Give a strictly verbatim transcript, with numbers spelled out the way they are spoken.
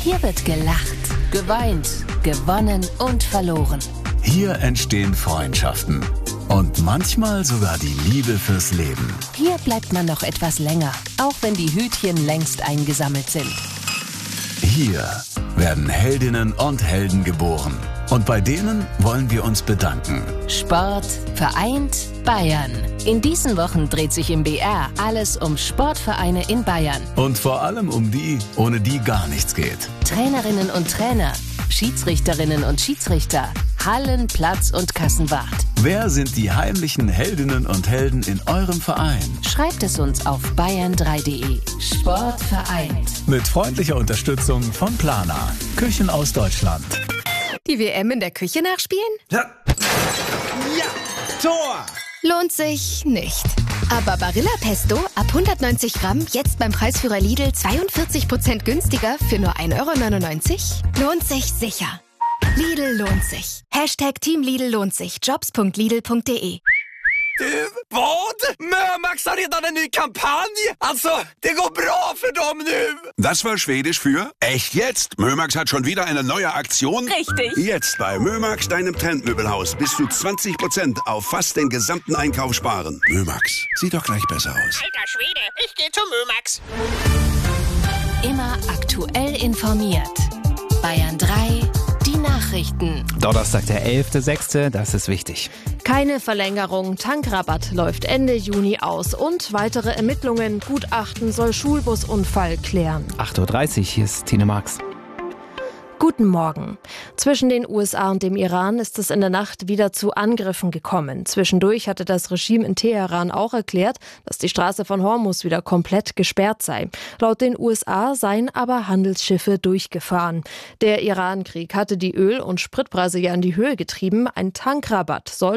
Hier wird gelacht, geweint, gewonnen und verloren. Hier entstehen Freundschaften und manchmal sogar die Liebe fürs Leben. Hier bleibt man noch etwas länger, auch wenn die Hütchen längst eingesammelt sind. Hier werden Heldinnen und Helden geboren. Und bei denen wollen wir uns bedanken. Sport vereint Bayern. In diesen Wochen dreht sich im B R alles um Sportvereine in Bayern. Und vor allem um die, ohne die gar nichts geht. Trainerinnen und Trainer, Schiedsrichterinnen und Schiedsrichter, Hallen-, Platz- und Kassenwart. Wer sind die heimlichen Heldinnen und Helden in eurem Verein? Schreibt es uns auf bayern drei punkt de. Sport vereint. Mit freundlicher Unterstützung von Plana. Küchen aus Deutschland. Die W M in der Küche nachspielen? Ja, ja. Tor! Lohnt sich nicht. Aber Barilla Pesto ab hundertneunzig Gramm jetzt beim Preisführer Lidl zweiundvierzig Prozent günstiger für nur ein Euro neunundneunzig? Lohnt sich sicher. Lidl lohnt sich. Hashtag Team Lidl lohnt sich. jobs punkt lidl punkt de. Du, vad? Mömax har redan en ny kampanj! Alltså, det går bra för dem nu! Das war Schwedisch für echt jetzt. Mömax hat schon wieder eine neue Aktion. Richtig. Jetzt bei Mömax, deinem Trendmöbelhaus, bis zu zwanzig Prozent auf fast den gesamten Einkauf sparen. Mömax, sieht doch gleich besser aus. Alter Schwede, ich gehe zu Mömax. Immer aktuell informiert. Bayern drei, die Nachrichten. Donnerstag, der elfter sechster, das ist wichtig. Keine Verlängerung, Tankrabatt läuft Ende Juni aus und weitere Ermittlungen. Gutachten soll Schulbusunfall klären. acht Uhr dreißig, hier ist Tine Marx. Guten Morgen. Zwischen den U S A und dem Iran ist es in der Nacht wieder zu Angriffen gekommen. Zwischendurch hatte das Regime in Teheran auch erklärt, dass die Straße von Hormuz wieder komplett gesperrt sei. Laut den U S A seien aber Handelsschiffe durchgefahren. Der Iran-Krieg hatte die Öl- und Spritpreise ja in die Höhe getrieben. Ein Tankrabatt soll